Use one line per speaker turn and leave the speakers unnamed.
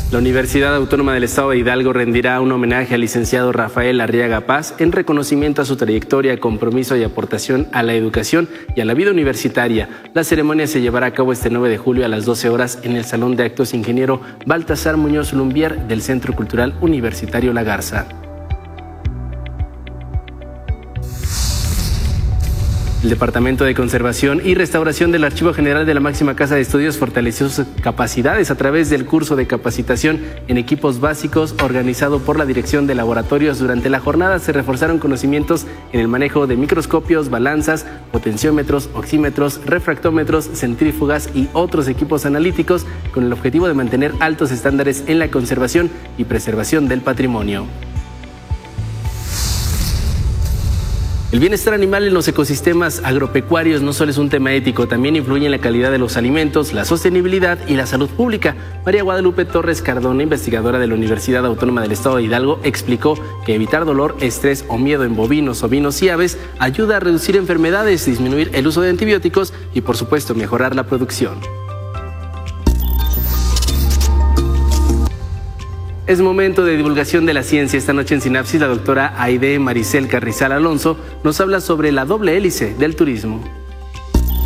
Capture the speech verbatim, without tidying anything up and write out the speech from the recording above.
La Universidad Autónoma del Estado de Hidalgo rendirá un homenaje al licenciado Rafael Arriaga Paz en reconocimiento a su trayectoria, compromiso y aportación a la educación y a la vida universitaria. La ceremonia se llevará a cabo este nueve de julio a las doce horas en el Salón de Actos Ingeniero Baltasar Muñoz Lumbier del Centro Cultural Universitario La Garza. El Departamento de Conservación y Restauración del Archivo General de la Máxima Casa de Estudios fortaleció sus capacidades a través del curso de capacitación en equipos básicos organizado por la Dirección de Laboratorios. Durante la jornada se reforzaron conocimientos en el manejo de microscopios, balanzas, potenciómetros, oxímetros, refractómetros, centrífugas y otros equipos analíticos con el objetivo de mantener altos estándares en la conservación y preservación del patrimonio. El bienestar animal en los ecosistemas agropecuarios no solo es un tema ético, también influye en la calidad de los alimentos, la sostenibilidad y la salud pública. María Guadalupe Torres Cardona, investigadora de la Universidad Autónoma del Estado de Hidalgo, explicó que evitar dolor, estrés o miedo en bovinos, ovinos y aves ayuda a reducir enfermedades, disminuir el uso de antibióticos y, por supuesto, mejorar la producción. Es momento de divulgación de la ciencia. Esta noche en Sinapsis, la doctora Aide Maricel Carrizal Alonso nos habla sobre la doble hélice del turismo.